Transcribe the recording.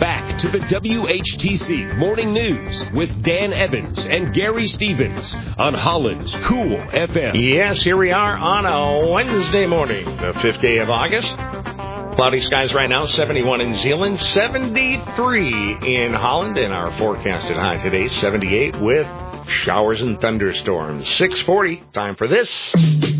back to the WHTC Morning News with Dan Evans and Gary Stevens on Holland's Cool FM. Yes, here we are on a Wednesday morning, the 5th day of August. Cloudy skies right now, 71 in Zeeland, 73 in Holland, and our forecasted high today, 78 with showers and thunderstorms. 6:40, time for this.